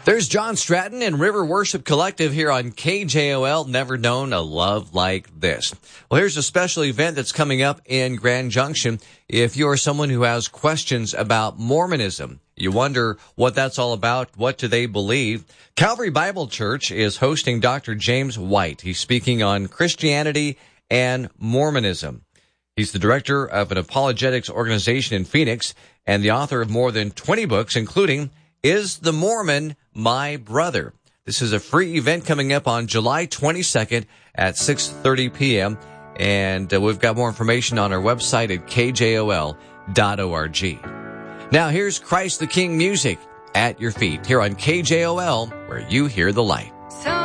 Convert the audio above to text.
There's John Stratton and River Worship Collective here on KJOL. Never known a love like this. Well, here's a special event that's coming up in Grand Junction. If you're someone who has questions about Mormonism, you wonder what that's all about, what do they believe? Calvary Bible Church is hosting Dr. James White. He's speaking on Christianity and Mormonism. He's the director of an apologetics organization in Phoenix and the author of more than 20 books, including Is the Mormon My Brother? This is a free event coming up on July 22nd at 6:30 p.m. And we've got more information on our website at kjol.org. Now here's Christ the King music at your feet here on KJOL, where you hear the light.